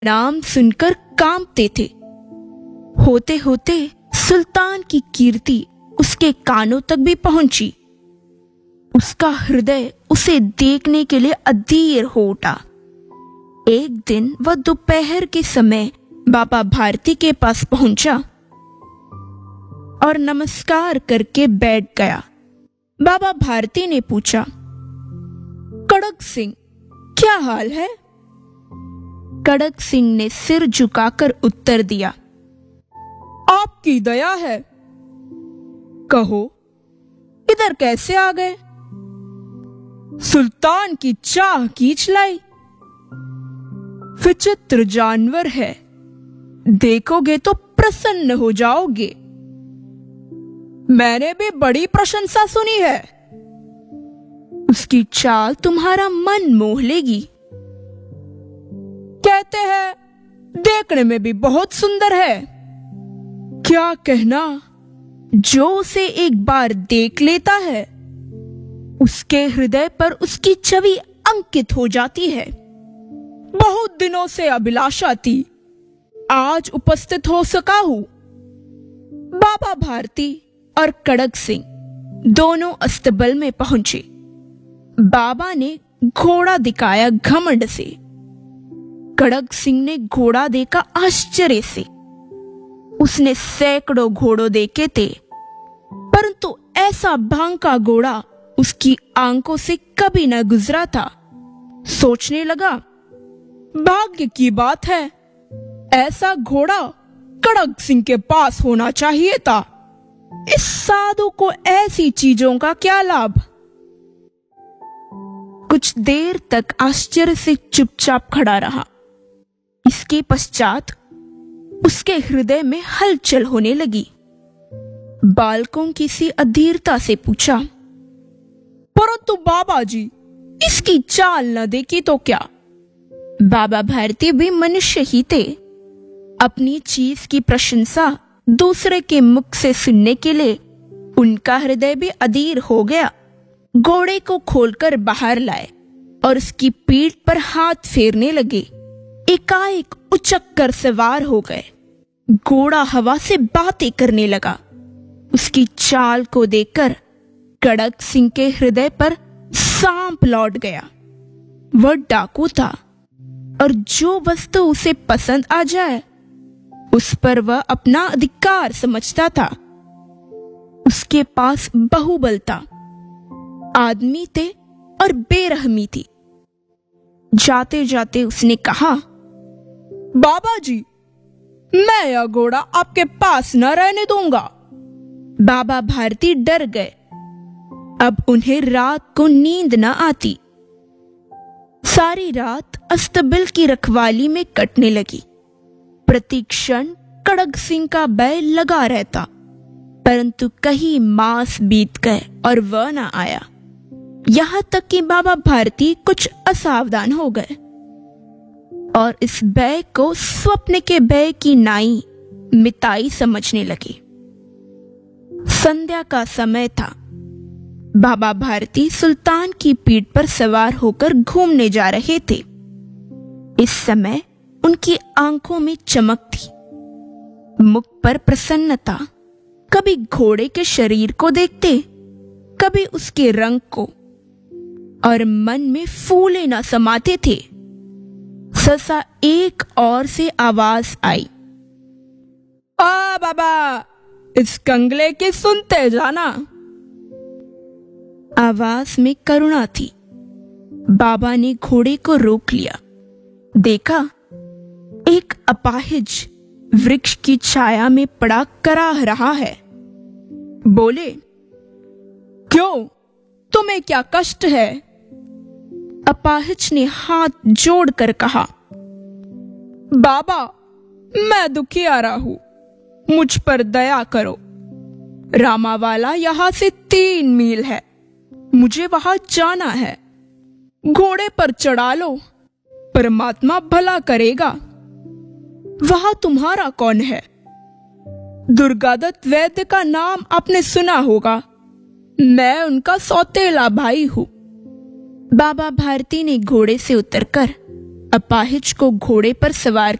नाम सुनकर कांपते थे। होते होते सुल्तान की कीर्ति उसके कानों तक भी पहुंची। उसका हृदय उसे देखने के लिए अधीर हो उठा। एक दिन वह दोपहर के समय बाबा भारती के पास पहुंचा और नमस्कार करके बैठ गया। बाबा भारती ने पूछा, कड़क सिंह, क्या हाल है? कड़क सिंह ने सिर झुकाकर उत्तर दिया, आपकी दया है। कहो, इधर कैसे आ गए? सुल्तान की चाह खींच लाई। विचित्र जानवर है, देखोगे तो प्रसन्न हो जाओगे। मैंने भी बड़ी प्रशंसा सुनी है। उसकी चाल तुम्हारा मन मोह लेगी। कहते हैं देखने में भी बहुत सुंदर है। क्या कहना, जो उसे एक बार देख लेता है उसके हृदय पर उसकी छवि अंकित हो जाती है। बहुत दिनों से अभिलाषा थी, आज उपस्थित हो सका हूं। बाबा भारती और कड़क सिंह दोनों अस्तबल में पहुंचे। बाबा ने घोड़ा दिखाया घमंड से। कड़क सिंह ने घोड़ा देखा आश्चर्य से। उसने सैकड़ों घोड़ों देखे थे, परंतु ऐसा भांका घोड़ा उसकी आंखों से कभी न गुजरा था। सोचने लगा, भाग्य की बात है, ऐसा घोड़ा कड़क सिंह के पास होना चाहिए था। इस साधु को ऐसी चीजों का क्या लाभ? कुछ देर तक आश्चर्य से चुपचाप खड़ा रहा। इसके पश्चात उसके हृदय में हलचल होने लगी। बालकों की सी अधीरता से पूछा, परंतु बाबा जी, इसकी चाल न देखी तो क्या? बाबा भारती भी मनुष्य ही थे। अपनी चीज की प्रशंसा दूसरे के मुख से सुनने के लिए उनका हृदय भी अधीर हो गया। घोड़े को खोलकर बाहर लाए और उसकी पीठ पर हाथ फेरने लगे। एकाएक उचक कर सवार हो गए। घोड़ा हवा से बातें करने लगा। उसकी चाल को देखकर कड़क सिंह के हृदय पर सांप लौट गया। वह डाकू था और जो वस्तु उसे पसंद आ जाए उस पर वह अपना अधिकार समझता था। उसके पास बहुबल था, आदमी थे और बेरहमी थी। जाते जाते उसने कहा, बाबा जी, मैं यह घोड़ा आपके पास न रहने दूंगा। बाबा भारती डर गए। अब उन्हें रात को नींद न आती। सारी रात अस्तबल की रखवाली में कटने लगी। प्रति क्षण कड़क सिंह का भय लगा रहता, परंतु कई मास बीत गए और वह न आया। यहां तक कि बाबा भारती कुछ असावधान हो गए और इस भय को स्वप्न के भय की नाई मिताई समझने लगे। संध्या का समय था। बाबा भारती सुल्तान की पीठ पर सवार होकर घूमने जा रहे थे। इस समय उनकी आंखों में चमक थी, मुख पर प्रसन्नता। कभी घोड़े के शरीर को देखते, कभी उसके रंग को, और मन में फूले न समाते थे। सहसा एक और से आवाज आई, आ बाबा, इस कंगले की सुनते जाना। आवाज में करुणा थी। बाबा ने घोड़े को रोक लिया। देखा, एक अपाहिज वृक्ष की छाया में पड़ा कराह रहा है। बोले, क्यों, तुम्हें क्या कष्ट है? अपाहिज ने हाथ जोड़कर कहा, बाबा, मैं दुखियारा हूं, मुझ पर दया करो। रामावाला यहां से 3 मील है, मुझे वहां जाना है। घोड़े पर चढ़ा लो, परमात्मा भला करेगा। वहां तुम्हारा कौन है? दुर्गादत्त वैद्य का नाम आपने सुना होगा, मैं उनका सौतेला भाई हूं। बाबा भारती ने घोड़े से उतरकर अपाहिज को घोड़े पर सवार